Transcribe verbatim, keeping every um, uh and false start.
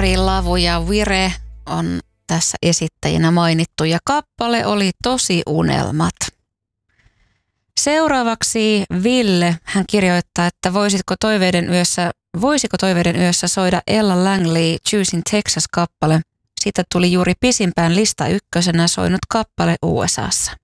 Kari, Lavu ja Vire on tässä esittäjinä mainittu ja kappale oli Tosi unelmat. Seuraavaksi Ville, hän kirjoittaa, että voisitko toiveiden yössä, voisiko toiveiden yössä soida Ella Langley Choosing Texas-kappale. Siitä tuli juuri pisimpään lista ykkösenä soinut kappale U S A:ssa.